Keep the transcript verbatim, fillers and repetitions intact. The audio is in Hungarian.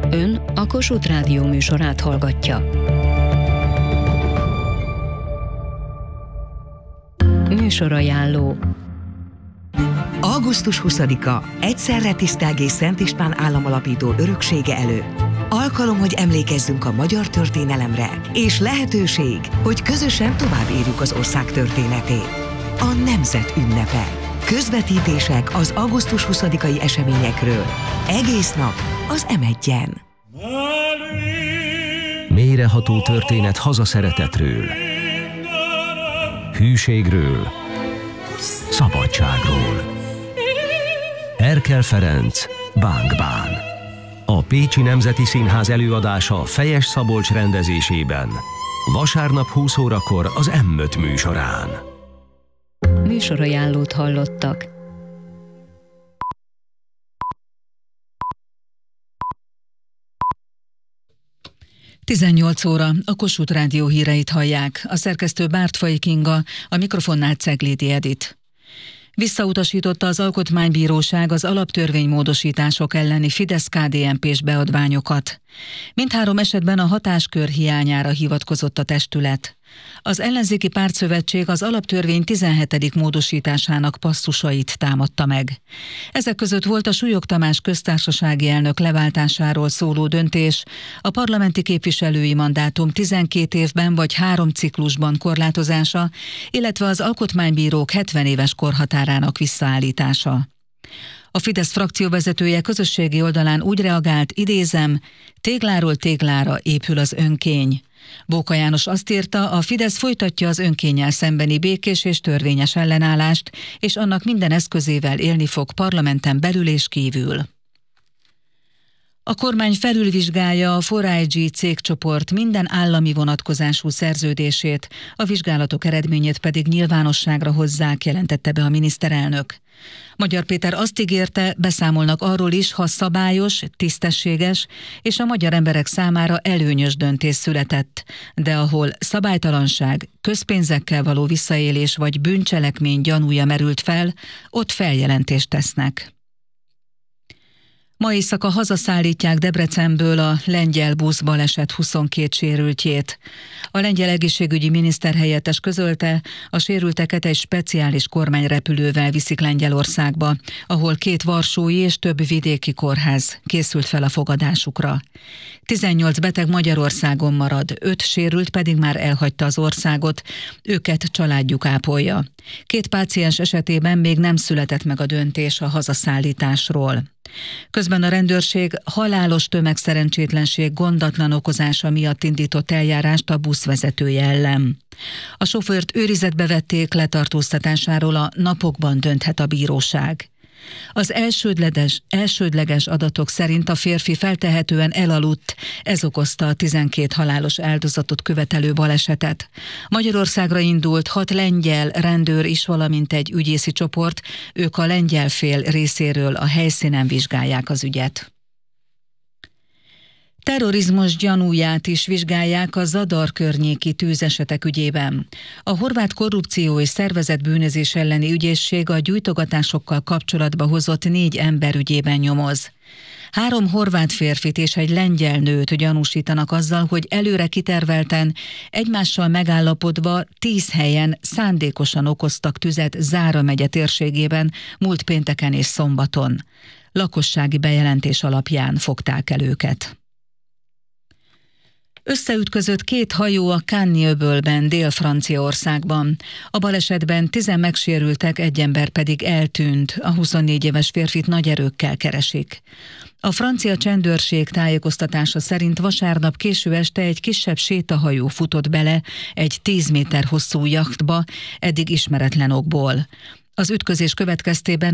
Ön a Kossuth Rádió műsorát hallgatja. Műsorajánló. augusztus huszadika egyszerre tisztelgés Szent István államalapító öröksége előtt. Alkalom, hogy emlékezzünk a magyar történelemre, és lehetőség, hogy közösen tovább írjuk az ország történetét. A nemzet ünnepe. Közvetítések az augusztus huszadikai eseményekről. Egész nap az em egyen. Mélyreható történet hazaszeretetről, hűségről, szabadságról. Erkel Ferenc, Bánk Bán. A Pécsi Nemzeti Színház előadása Fejes Szabolcs rendezésében. Vasárnap húsz órakor az em öt műsorán. Műsorajánlót hallottak. tizennyolc óra, a Kossuth Rádió híreit hallják. A szerkesztő Bártfai Kinga, a mikrofonnál Ceglédi Edit. Visszautasította az Alkotmánybíróság az alaptörvénymódosítások elleni Fidesz-ká dé en pés beadványokat. Mindhárom esetben a hatáskör hiányára hivatkozott a testület. Az ellenzéki pártszövetség az alaptörvény tizenhetedik módosításának passzusait támadta meg. Ezek között volt a Súlyog Tamás köztársasági elnök leváltásáról szóló döntés, a parlamenti képviselői mandátum tizenkét évben vagy három ciklusban korlátozása, illetve az alkotmánybírók hetven éves korhatárának visszaállítása. A Fidesz frakcióvezetője közösségi oldalán úgy reagált, idézem, tégláról téglára épül az önkény. Bóka János azt írta, a Fidesz folytatja az önkénnyel szembeni békés és törvényes ellenállást, és annak minden eszközével élni fog parlamenten belül és kívül. A kormány felülvizsgálja a négy i gé cégcsoport minden állami vonatkozású szerződését, a vizsgálatok eredményét pedig nyilvánosságra hozzák, jelentette be a miniszterelnök. Magyar Péter azt ígérte, beszámolnak arról is, ha szabályos, tisztességes és a magyar emberek számára előnyös döntés született, de ahol szabálytalanság, közpénzekkel való visszaélés vagy bűncselekmény gyanúja merült fel, ott feljelentést tesznek. Ma éjszaka hazaszállítják Debrecenből a lengyel busz baleset huszonkét sérültjét. A lengyel egészségügyi miniszterhelyettes közölte, a sérülteket egy speciális kormányrepülővel viszik Lengyelországba, ahol két varsói és több vidéki kórház készült fel a fogadásukra. tizennyolc beteg Magyarországon marad, öt sérült pedig már elhagyta az országot, őket családjuk ápolja. Két páciens esetében még nem született meg a döntés a hazaszállításról. Közben a rendőrség halálos tömegszerencsétlenség gondatlan okozása miatt indított eljárást a buszvezetője ellen. A sofőrt őrizetbe vették, letartóztatásáról a napokban dönthet a bíróság. Az elsődleges, elsődleges adatok szerint a férfi feltehetően elaludt, ez okozta a tizenkét halálos áldozatot követelő balesetet. Magyarországra indult hat lengyel rendőr is, valamint egy ügyészi csoport, ők a lengyel fél részéről a helyszínen vizsgálják az ügyet. Terrorizmus gyanúját is vizsgálják a Zadar környéki tűzesetek ügyében. A horvát korrupció és szervezett bűnözés elleni ügyészség a gyújtogatásokkal kapcsolatba hozott négy ember ügyében nyomoz. Három horvát férfit és egy lengyel nőt gyanúsítanak azzal, hogy előre kitervelten, egymással megállapodva tíz helyen szándékosan okoztak tüzet Zára megye térségében múlt pénteken és szombaton. Lakossági bejelentés alapján fogták el őket. Összeütközött két hajó a Cannes-öbölben, Dél-Franciaországban. A balesetben tizen megsérültek, egy ember pedig eltűnt, a huszonnégy éves férfit nagy erőkkel keresik. A francia csendőrség tájékoztatása szerint vasárnap késő este egy kisebb sétahajó futott bele egy tíz méter hosszú jachtba, eddig ismeretlen okból. Az ütközés következtében